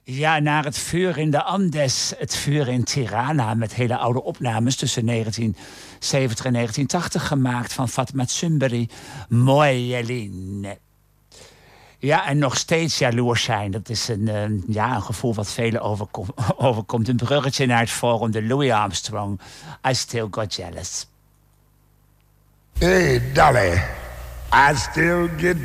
Ja, naar het vuur in de Andes, het vuur in Tirana... met hele oude opnames tussen 1970 en 1980 gemaakt... van Fatma Tsumberi, Moeyeline. Ja, en nog steeds jaloers zijn. Dat is een gevoel wat velen overkomt. Een bruggetje naar het volgende, Louis Armstrong. I still got jealous. Hey, Dolly, I still get